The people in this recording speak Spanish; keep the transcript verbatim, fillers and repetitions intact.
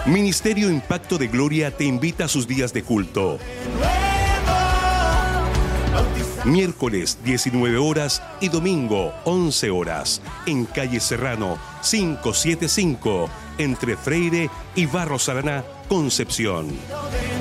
Ministerio Impacto de Gloria te invita a sus días de culto. Miércoles diecinueve horas y domingo once horas en calle Serrano quinientos setenta y cinco entre Freire y Barros Araná, Concepción.